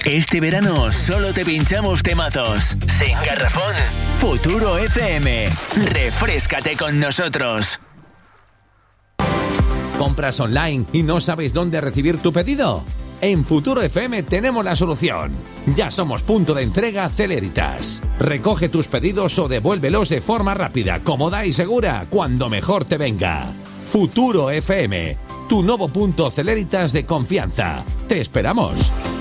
Este verano solo te pinchamos temazos. Sin garrafón. Futuro FM. Refréscate con nosotros. ¿Compras online y no sabes dónde recibir tu pedido? En Futuro FM tenemos la solución. Ya somos punto de entrega Celeritas. Recoge tus pedidos o devuélvelos de forma rápida, cómoda y segura, cuando mejor te venga. Futuro FM, tu nuevo punto Celeritas de confianza. ¡Te esperamos!